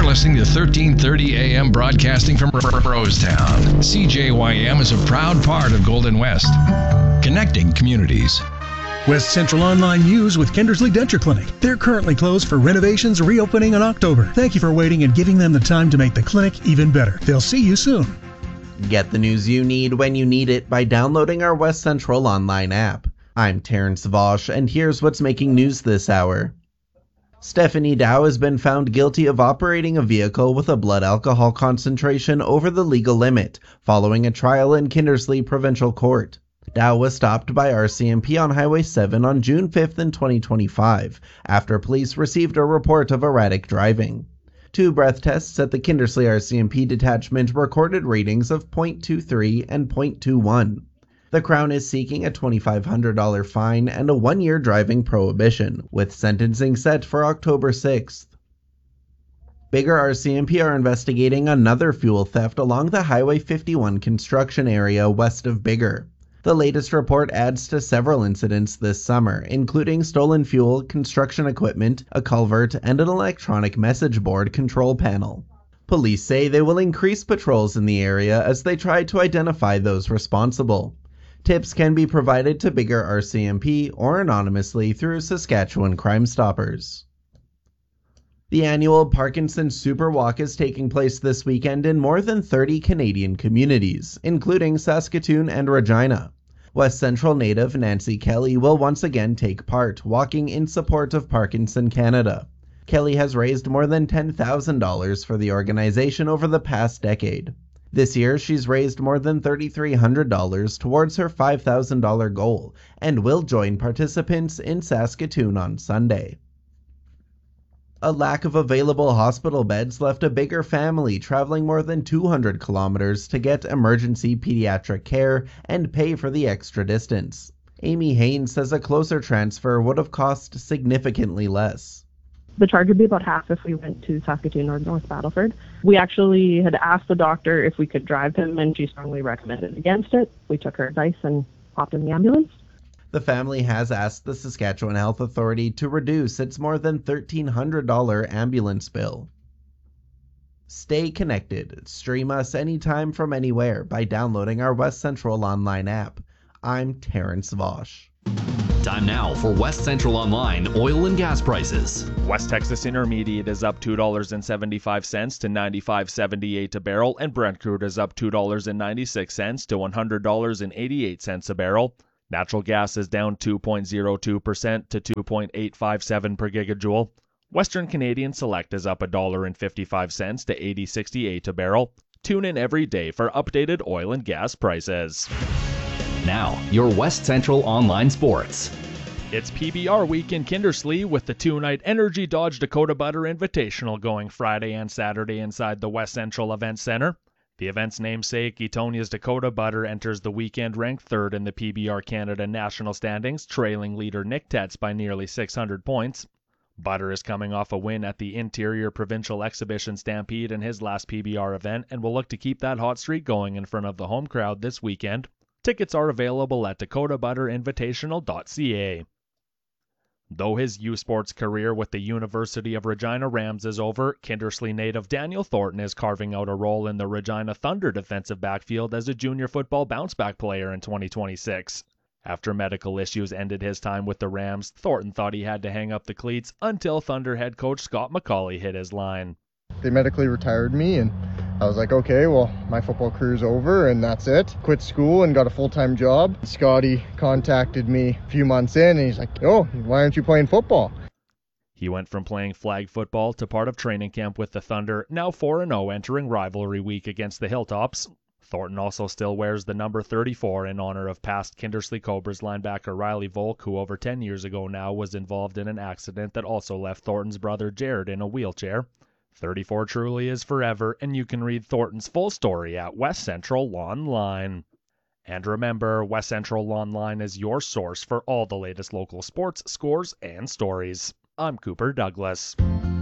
listening to 1330 AM broadcasting from Rosetown. CJYM is a proud part of Golden West, connecting communities. West Central Online News with Kindersley Denture Clinic. They're currently closed for renovations, reopening in October. Thank you for waiting and giving them the time to make the clinic even better. They'll see you soon. Get the news you need when you need it by downloading our West Central Online app. I'm Terrence Vosch, and here's what's making news this hour. Stephanie Dow has been found guilty of operating a vehicle with a blood alcohol concentration over the legal limit, following a trial in Kindersley Provincial Court. Dow was stopped by RCMP on Highway 7 on June 5th in 2025, after police received a report of erratic driving. 2 breath tests at the Kindersley RCMP detachment recorded readings of .23 and .21. The Crown is seeking a $2,500 fine and a 1-year driving prohibition, with sentencing set for October 6th. Biggar RCMP are investigating another fuel theft along the Highway 51 construction area west of Biggar. The latest report adds to several incidents this summer, including stolen fuel, construction equipment, a culvert, and an electronic message board control panel. Police say they will increase patrols in the area as they try to identify those responsible. Tips can be provided to Biggar RCMP or anonymously through Saskatchewan Crime Stoppers. The annual Parkinson Super Walk is taking place this weekend in more than 30 Canadian communities, including Saskatoon and Regina. West Central native Nancy Kelly will once again take part, walking in support of Parkinson Canada. Kelly has raised more than $10,000 for the organization over the past decade. This year, she's raised more than $3,300 towards her $5,000 goal and will join participants in Saskatoon on Sunday. A lack of available hospital beds left a Biggar family traveling more than 200 kilometers to get emergency pediatric care and pay for the extra distance. Amy Haynes says a closer transfer would have cost significantly less. The charge would be about half if we went to Saskatoon or North Battleford. We actually had asked the doctor if we could drive him, and she strongly recommended against it. We took her advice and hopped in the ambulance. The family has asked the Saskatchewan Health Authority to reduce its more than $1,300 ambulance bill. Stay connected. Stream us anytime from anywhere by downloading our West Central Online app. I'm Terrence Vosch. Time now for West Central Online oil and gas prices. West Texas Intermediate is up $2.75 to $95.78 a barrel, and Brent crude is up $2.96 to $100.88 a barrel. Natural gas is down 2.02% to 2.857 per gigajoule. Western Canadian Select is up $1.55 to 80.68 a barrel. Tune in every day for updated oil and gas prices. Now, your West Central Online Sports. It's PBR week in Kindersley with the 2-night Energy Dodge Dakota Butter Invitational going Friday and Saturday inside the West Central Event Center. The event's namesake, Etonia's Dakota Butter, enters the weekend ranked 3rd in the PBR Canada national standings, trailing leader Nick Tetz by nearly 600 points. Butter is coming off a win at the Interior Provincial Exhibition Stampede in his last PBR event and will look to keep that hot streak going in front of the home crowd this weekend. Tickets are available at dakotabutterinvitational.ca. Though his U Sports career with the University of Regina Rams is over, Kindersley native Daniel Thornton is carving out a role in the Regina Thunder defensive backfield as a junior football bounce-back player in 2026. After medical issues ended his time with the Rams, Thornton thought he had to hang up the cleats until Thunder head coach Scott McCauley hit his line. They medically retired me, and I was like, okay, well, my football career's over and that's it. Quit school and got a full-time job. Scotty contacted me a few months in and he's like, oh, why aren't you playing football? He went from playing flag football to part of training camp with the Thunder, now 4-0 entering rivalry week against the Hilltops. Thornton also still wears the number 34 in honor of past Kindersley Cobras linebacker Riley Volk, who over 10 years ago now was involved in an accident that also left Thornton's brother Jared in a wheelchair. 34 truly is forever, and you can read Thornton's full story at West Central Online. And remember, West Central Online is your source for all the latest local sports, scores, and stories. I'm Cooper Douglas.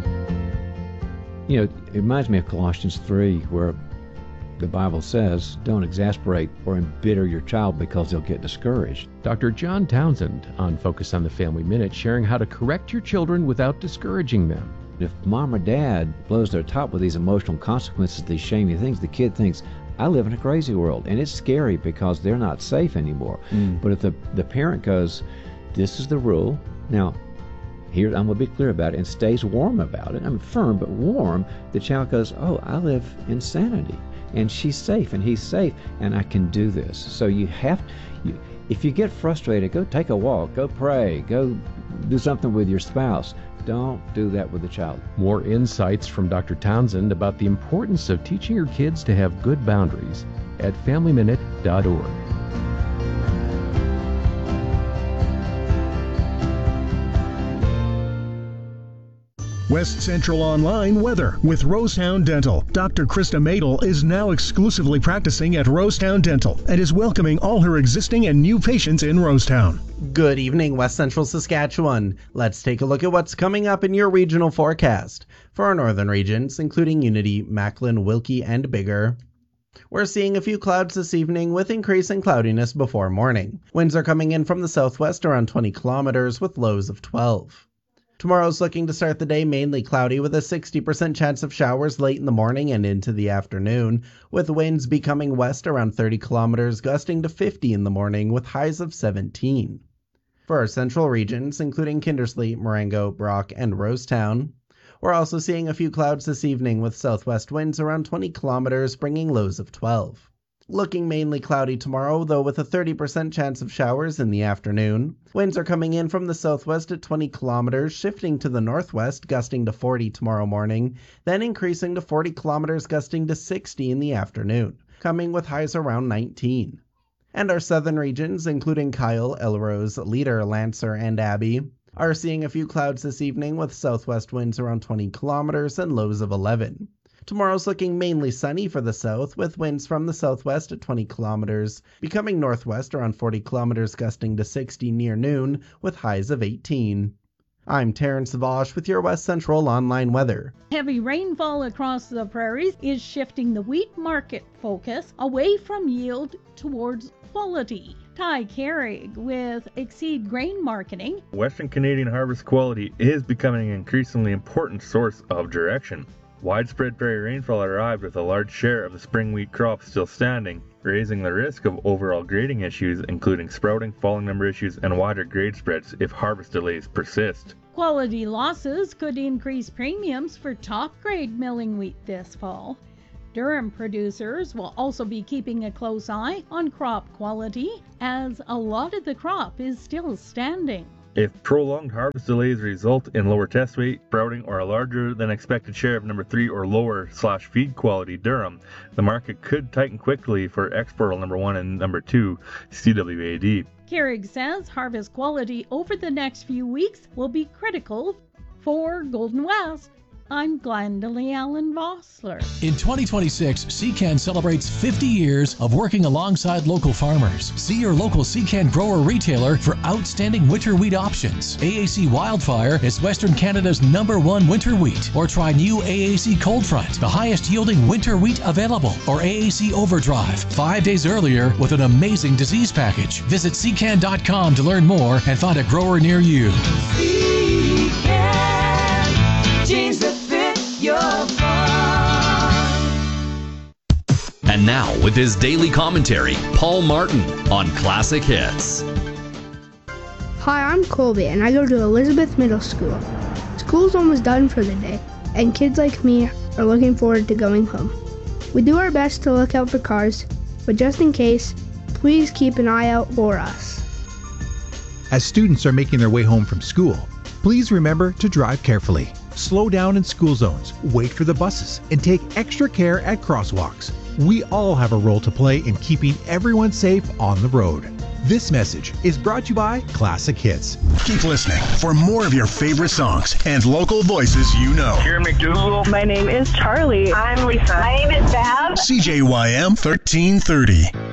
You know, it reminds me of Colossians 3, where the Bible says, don't exasperate or embitter your child because they'll get discouraged. Dr. John Townsend on Focus on the Family Minute sharing how to correct your children without discouraging them. If mom or dad blows their top with these emotional consequences, these shamey things, the kid thinks, I live in a crazy world. And it's scary because they're not safe anymore. But if the parent goes, this is the rule, now, here I'm going to be clear about it, and stays warm about it, I'm firm but warm, the child goes, oh, I live in sanity. And she's safe and he's safe and I can do this. So if you get frustrated, go take a walk, go pray, go do something with your spouse. Don't do that with the child. More insights from Dr. Townsend about the importance of teaching your kids to have good boundaries at FamilyMinute.org. West Central Online weather with Rosetown Dental. Dr. Krista Madel is now exclusively practicing at Rosetown Dental and is welcoming all her existing and new patients in Rosetown. Good evening, West Central Saskatchewan. Let's take a look at what's coming up in your regional forecast. For our northern regions, including Unity, Macklin, Wilkie, and Biggar, we're seeing a few clouds this evening with increasing cloudiness before morning. Winds are coming in from the southwest around 20 kilometers with lows of 12. Tomorrow's looking to start the day mainly cloudy with a 60% chance of showers late in the morning and into the afternoon, with winds becoming west around 30 kilometers, gusting to 50 in the morning with highs of 17. For our central regions, including Kindersley, Marengo, Brock, and Rosetown, we're also seeing a few clouds this evening with southwest winds around 20 kilometers, bringing lows of 12. Looking mainly cloudy tomorrow, though with a 30% chance of showers in the afternoon. Winds are coming in from the southwest at 20 kilometers, shifting to the northwest, gusting to 40 tomorrow morning, then increasing to 40 kilometers, gusting to 60 in the afternoon, coming with highs around 19. And our southern regions, including Kyle, Elrose, Leader, Lancer, and Abbey, are seeing a few clouds this evening with southwest winds around 20 kilometers and lows of 11. Tomorrow's looking mainly sunny for the south, with winds from the southwest at 20 kilometers, becoming northwest around 40 kilometers, gusting to 60 near noon, with highs of 18. I'm Terrence Vosh with your West Central Online weather. Heavy rainfall across the prairies is shifting the wheat market focus away from yield towards quality. Ty Carrig with Exceed Grain Marketing. Western Canadian harvest quality is becoming an increasingly important source of direction. Widespread prairie rainfall arrived with a large share of the spring wheat crop still standing, raising the risk of overall grading issues, including sprouting, falling number issues, and wider grade spreads if harvest delays persist. Quality losses could increase premiums for top-grade milling wheat this fall. Durham producers will also be keeping a close eye on crop quality, as a lot of the crop is still standing. If prolonged harvest delays result in lower test weight, sprouting, or a larger than expected share of number 3 or lower / feed quality durum, the market could tighten quickly for export number 1 and number 2 CWAD. Carrig says harvest quality over the next few weeks will be critical for Golden West. I'm Glendalee Allen Vossler. In 2026, CCAN celebrates 50 years of working alongside local farmers. See your local CCAN grower retailer for outstanding winter wheat options. AAC Wildfire is Western Canada's #1 winter wheat. Or try new AAC Cold Front, the highest yielding winter wheat available. Or AAC Overdrive, 5 days earlier with an amazing disease package. Visit CCAN.com to learn more and find a grower near you. Jeans that fit your farm. And now, with his daily commentary, Paul Martin on Classic Hits. Hi, I'm Colby, and I go to Elizabeth Middle School. School's almost done for the day, and kids like me are looking forward to going home. We do our best to look out for cars, but just in case, please keep an eye out for us. As students are making their way home from school, please remember to drive carefully. Slow down in school zones, wait for the buses, and take extra care at crosswalks. We all have a role to play in keeping everyone safe on the road. This message is brought to you by Classic Hits. Keep listening for more of your favorite songs and local voices you know. Karen McDougal. My name is Charlie. I'm Lisa. My name is Bab. CJYM 1330.